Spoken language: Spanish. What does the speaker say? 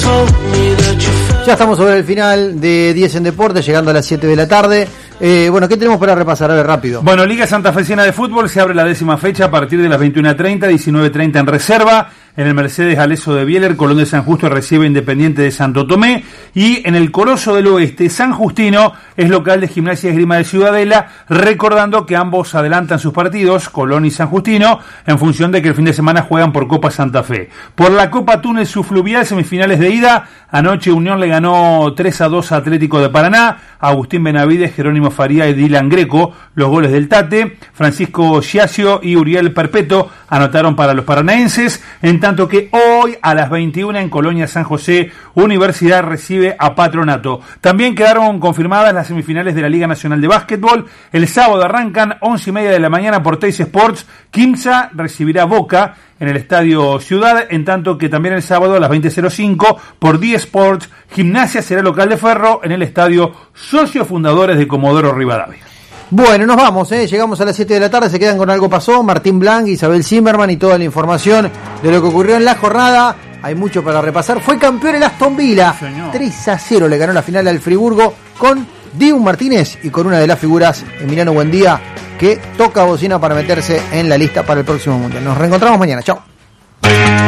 Ya estamos sobre el final de 10 en Deporte, llegando a las 7 de la tarde. Bueno, ¿qué tenemos para repasar? A ver, rápido. Bueno, Liga Santafesina de Fútbol se abre la 10ª fecha a partir de las 21:30, 19:30 en reserva. En el Mercedes Aleso de Bieler, Colón de San Justo recibe Independiente de Santo Tomé. Y en el Coloso del Oeste, San Justino es local de Gimnasia y Esgrima de Ciudadela, recordando que ambos adelantan sus partidos, Colón y San Justino, en función de que el fin de semana juegan por Copa Santa Fe. Por la Copa Túnez Subfluvial, semifinales de ida, anoche Unión le ganó 3-2 a Atlético de Paraná, Agustín Benavides, Jerónimo Faría y Dylan Greco, los goles del Tate, Francisco Giacio y Uriel Perpeto anotaron para los paranaenses, en tanto que hoy a las 21 en Colonia San José, Universidad recibe a Patronato. También quedaron confirmadas las semifinales de la Liga Nacional de Básquetbol. El sábado arrancan 11:30 de la mañana por Teis Sports. Quimsa recibirá Boca en el Estadio Ciudad, en tanto que también el sábado a las 20:05 por D Sports, Gimnasia será local de Ferro en el Estadio Socios Fundadores de Comodoro Rivadavia. Bueno, nos vamos, llegamos a las 7 de la tarde, se quedan con Algo Pasó, Martín Blanc, Isabel Zimmerman y toda la información de lo que ocurrió en la jornada. Hay mucho para repasar. Fue campeón el Aston Villa, 3-0 le ganó la final al Friburgo con Dibu Martínez y con una de las figuras, Emiliano Buendía, que toca bocina para meterse en la lista para el próximo Mundial. Nos reencontramos mañana, chao.